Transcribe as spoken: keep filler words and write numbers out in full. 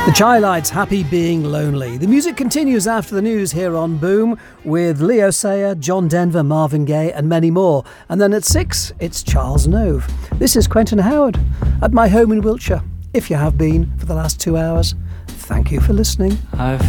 The Chi-Lites, Happy Being Lonely. The music continues after the news here on Boom with Leo Sayer, John Denver, Marvin Gaye and many more. And then at six, it's Charles Nove. This is Quentin Howard at my home in Wiltshire. If you have been for the last two hours, thank you for listening. I've